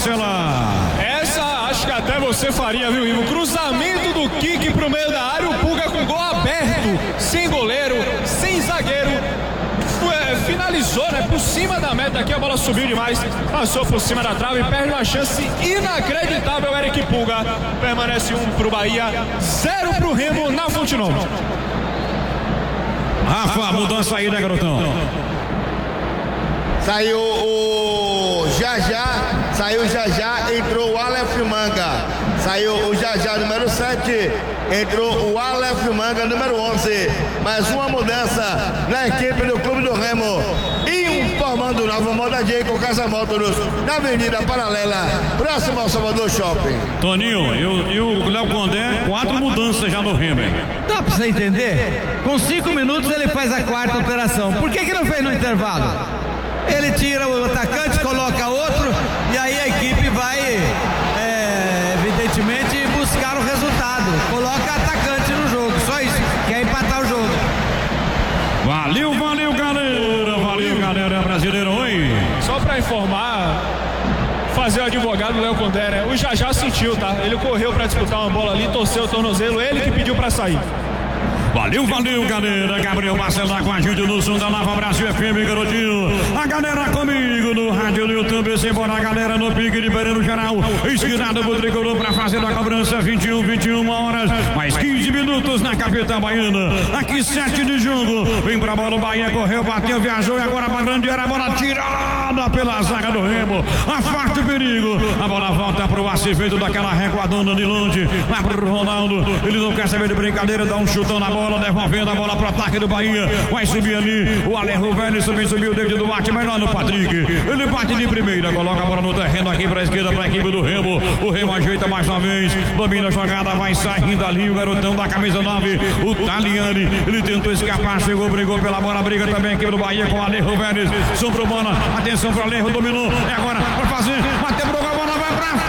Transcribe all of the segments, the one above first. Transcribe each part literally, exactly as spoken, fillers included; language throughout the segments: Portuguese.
Marcela. Essa acho que até você faria, viu, Ivo? Cruzamento do Kiki pro meio da área, o Pulga com gol aberto, sem goleiro, sem zagueiro. Finalizou, né, por cima da meta aqui, a bola subiu demais, passou por cima da trave e perde uma chance inacreditável. Eric Pulga, permanece um pro Bahia, zero pro Remo na Fonte Nova. Rafa, mudança aí, né, garotão? Saiu o Jajá, saiu o Jajá, entrou o Aleph Manga. Saiu o Jajá, número sete, entrou o Aleph Manga, número onze. Mais uma mudança na equipe do Clube do Remo. Informando Nova Moda J com Casa Mótoros, na Avenida Paralela, próximo ao Salvador Shopping. Toninho, e o Léo Condé, quatro mudanças já no Remo, hein? Dá pra você entender? Com cinco minutos ele faz a quarta operação. Por que que não fez no intervalo? Ele tira o atacante, coloca outro, e aí a equipe vai, é, evidentemente, buscar o resultado. Coloca atacante no jogo, só isso, quer empatar o jogo. Valeu, valeu, galera, valeu, galera brasileira, oi. Só pra informar, fazer o advogado Léo Condé, né? O Jajá sentiu, tá? Ele correu pra disputar uma bola ali, torceu o tornozelo, ele que pediu pra sair. Valeu, valeu, galera. Gabriel Marcelo com a gente no som da Nova Brasil F M, garotinho. A galera comigo no rádio no YouTube. Simbora, a galera no pique liberando geral. Esquinado pro tricolor pra fazer a cobrança. vinte e um, vinte e uma horas. Mais quinze minutos na capital baiana. Aqui, sete de jogo. Vem pra bola, o Bahia correu, bateu, viajou. E agora pra grande área, a bola tirada pela zaga do Remo. Afasta o perigo. A bola volta pro Acevedo daquela recuadona de longe. Lá pro Ronaldo. Ele não quer saber de brincadeira, dá um chutão na bola. Bola, devolvendo a bola pro ataque do Bahia. Vai subir ali o Alejo Velho, também subiu o David Duarte, melhor no Patrick. Ele bate de primeira, coloca a bola no terreno aqui pra esquerda, pra equipe do Remo. O Remo ajeita mais uma vez, domina a jogada, vai saindo ali o garotão da camisa nove, o Taliani. Ele tentou escapar, chegou, brigou pela bola, briga também a equipe do Bahia com o Alejo Velho. Sobrou bola, atenção pro Alejo, dominou. É agora pra fazer, bateu pro gol, a bola vai pra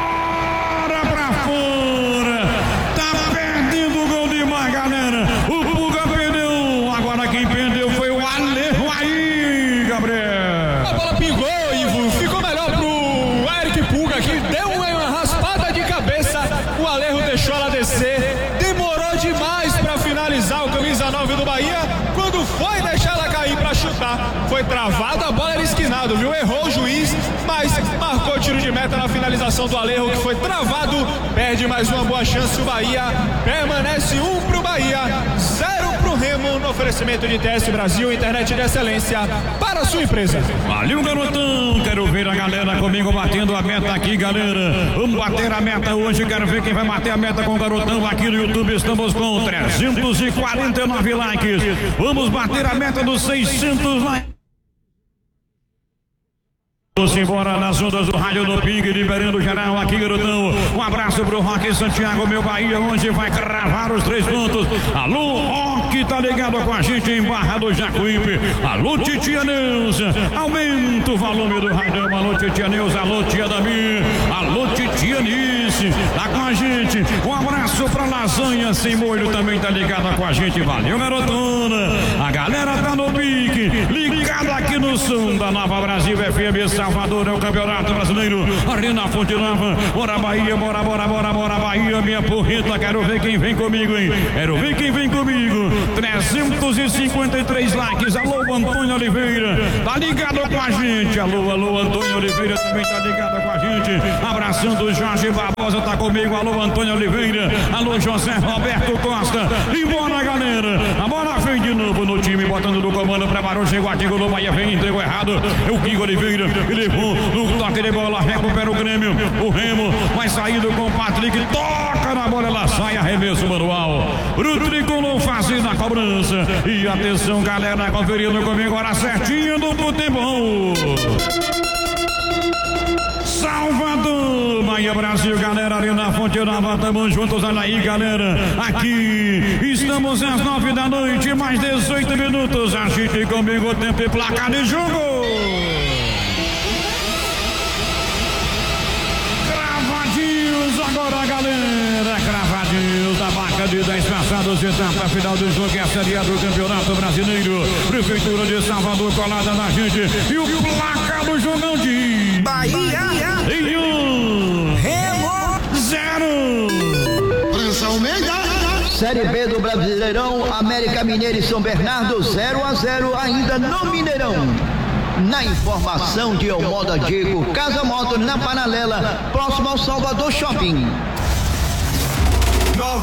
fora, pra fora. Tá perdendo o gol demais, galera. O Pulga perdeu. Agora quem perdeu foi o Alejo aí, Gabriel. A bola pingou, Ivo. Ficou melhor pro Eric Pulga, que deu uma raspada de cabeça. O Alejo deixou ela descer. Demorou demais pra finalizar o camisa nove do Bahia. Quando foi deixar ela cair pra chutar, foi travada, a bola era esquinado, viu? Errou o juiz, mas marcou o tiro de meta na finalização do Alejo, que foi travado. Perde mais uma boa chance. O Bahia permanece um pro Bahia, zero pro Remo, no oferecimento de T S Brasil, internet de excelência para a sua empresa. Valeu, garotão. Quero ver a galera comigo batendo a meta aqui, galera. Vamos bater a meta hoje. Quero ver quem vai bater a meta com o garotão aqui no YouTube. Estamos com trezentos e quarenta e nove likes. Vamos bater a meta dos seiscentos likes. Vamos embora nas ondas do rádio do Ping, liberando geral aqui, garotão. Um abraço pro Roque Santiago, meu Bahia, onde vai cravar os três pontos. Alô, Roque, tá ligado com a gente em Barra do Jacuípe. Alô, Titia Neuza, aumenta o volume do rádio. Alô, Titia Neuza, alô, Tia Dami, alô, Titia Nice, tá com a gente. Um abraço pra Lasanha Sem Molho, também tá ligado com a gente. Valeu, garotona. A galera tá no pique, ligado aqui no som da Nova Brasil F M. Salvador é o Campeonato Brasileiro. Arena Fonte Nova. Bora Bahia, bora, bora, bora, bora Bahia, minha porreta. Quero ver quem vem comigo, hein? Quero ver quem vem comigo. trezentos e cinquenta e três likes. Alô, Antônio Oliveira. Tá ligado com a gente. Alô, alô, Antônio Oliveira também tá ligado com a gente. Abraçando o Jorge Barbosa, tá comigo. Alô, Antônio Oliveira. Alô, José Roberto Costa. E bora, galera. A bola vem de novo no time, botando no comando. Preparou, chegou aqui, o Bahia vem, entregou errado. É o Kiko Oliveira. Levou no toque de bola, recupera o Grêmio. O Remo vai saindo com o Patrick, toca na bola, ela sai, arremesso manual. O tricolor fazendo a cobrança. E atenção, galera, conferindo comigo agora certinho do futebol. Salvador, Bahia, Brasil, galera, ali na Fonte Nova, estamos juntos, olha aí, galera. Aqui estamos às nove da noite, mais dezoito minutos. Agite comigo o tempo e placar de jogo. Agora, galera, cravadinhos da marca de dez passados, etapa final do jogo, é a Série A do Campeonato Brasileiro. Prefeitura de Salvador colada na gente. E o placar do jogão diz: Bahia e um. Remo Zero. Série B do Brasileirão, América Mineiro e São Bernardo, zero a zero ainda no Mineirão. Na informação de Elmoda Diego, Casa Moto na Paralela, próximo ao Salvador Shopping.